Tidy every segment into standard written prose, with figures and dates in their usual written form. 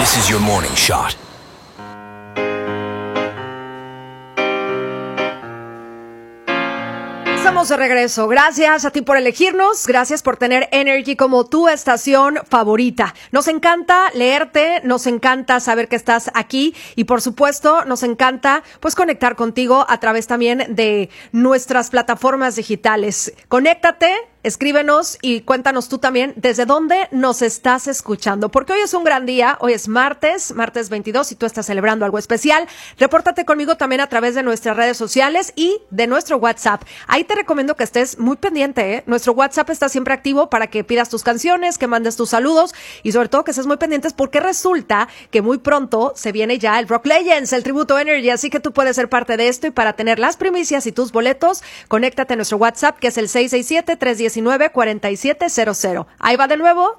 This is your morning shot. Estamos de regreso. Gracias a ti por elegirnos. Gracias por tener Energy como tu estación favorita. Nos encanta leerte, nos encanta saber que estás aquí y por supuesto nos encanta pues conectar contigo a través también de nuestras plataformas digitales. Conéctate, escríbenos y cuéntanos tú también desde dónde nos estás escuchando, porque hoy es un gran día, hoy es martes 22 y tú estás celebrando algo especial. Repórtate conmigo también a través de nuestras redes sociales y de nuestro WhatsApp. Ahí te recomiendo que estés muy pendiente, ¿eh? Nuestro WhatsApp está siempre activo para que pidas tus canciones, que mandes tus saludos y sobre todo que estés muy pendientes porque resulta que muy pronto se viene ya el Rock Legends, el tributo Energy, así que tú puedes ser parte de esto y para tener las primicias y tus boletos, conéctate a nuestro WhatsApp que es el 667-319-4700. Ahí va de nuevo,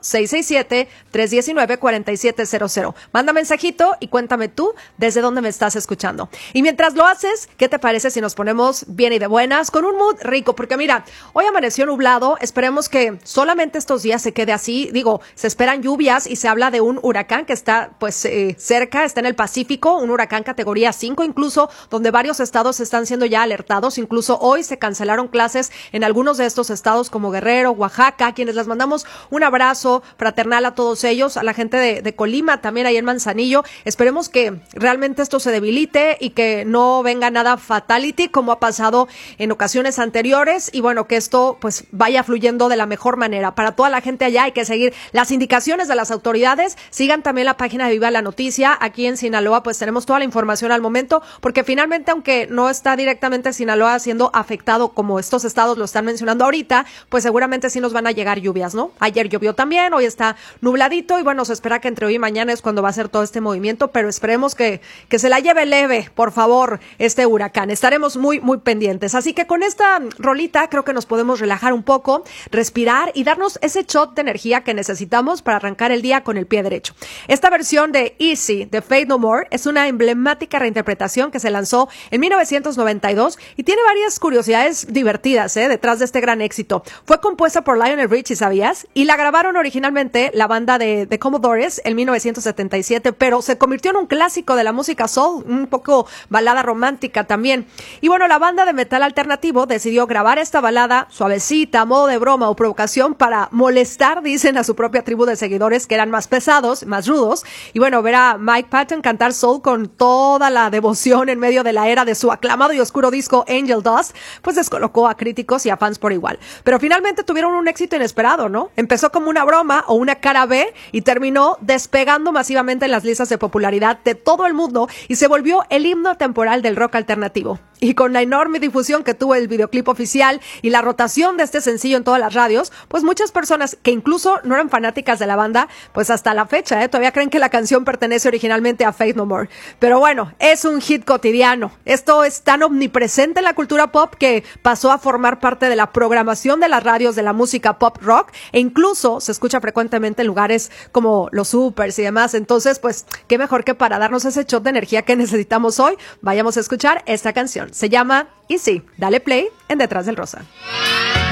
667-319-4700. Manda mensajito y cuéntame tú desde dónde me estás escuchando. Y mientras lo haces, ¿qué te parece si nos ponemos bien y de buenas con un mood rico? Porque mira, hoy amaneció nublado, esperemos que solamente estos días se quede así. Digo, se esperan lluvias y se habla de un huracán que está pues cerca, está en el Pacífico, un huracán categoría 5 incluso, donde varios estados están siendo ya alertados. Incluso hoy se cancelaron clases en algunos de estos estados como Guerrero, Oaxaca, a quienes les mandamos un abrazo fraternal a todos ellos, a la gente de Colima, también ahí en Manzanillo. Esperemos que realmente esto se debilite y que no venga nada fatality como ha pasado en ocasiones anteriores y bueno, que esto pues vaya fluyendo de la mejor manera. Para toda la gente allá hay que seguir las indicaciones de las autoridades. Sigan también la página de Viva la Noticia. Aquí en Sinaloa pues tenemos toda la información al momento, porque finalmente aunque no está directamente Sinaloa siendo afectado como estos estados lo están mencionando ahorita, pues seguramente sí nos van a llegar lluvias, ¿no? Ayer llovió también, hoy está nubladito y bueno, se espera que entre hoy y mañana es cuando va a ser todo este movimiento, pero esperemos que se la lleve leve, por favor, este huracán. Estaremos muy, muy pendientes. Así que con esta rolita creo que nos podemos relajar un poco, respirar y darnos ese shot de energía que necesitamos para arrancar el día con el pie derecho. Esta versión de Easy de Faith No More es una emblemática reinterpretación que se lanzó en 1992 y tiene varias curiosidades divertidas, detrás de este gran éxito. Fue compuesta por Lionel Richie, ¿sabías? Y la grabaron originalmente la banda de Commodores en 1977, pero se convirtió en un clásico de la música soul, un poco balada romántica también. Y bueno, la banda de metal alternativo decidió grabar esta balada suavecita, a modo de broma o provocación para molestar, dicen, a su propia tribu de seguidores que eran más pesados, más rudos. Y bueno, ver a Mike Patton cantar soul con toda la devoción en medio de la era de su aclamado y oscuro disco Angel Dust, pues descolocó a críticos y a fans por igual. Pero finalmente tuvieron un éxito inesperado, ¿no? Empezó como una broma o una cara B y terminó despegando masivamente en las listas de popularidad de todo el mundo y se volvió el himno temporal del rock alternativo. Y con la enorme difusión que tuvo el videoclip oficial y la rotación de este sencillo en todas las radios, pues muchas personas que incluso no eran fanáticas de la banda, pues hasta la fecha, todavía creen que la canción pertenece originalmente a Faith No More. Pero bueno, es un hit cotidiano. Esto es tan omnipresente en la cultura pop que pasó a formar parte de la programación de las radios de la música pop rock e incluso se escucha frecuentemente en lugares como los supers y demás. Entonces, pues, qué mejor que para darnos ese shot de energía que necesitamos hoy, vayamos a escuchar esta canción. Se llama Easy. Dale play en Detrás del Rosa.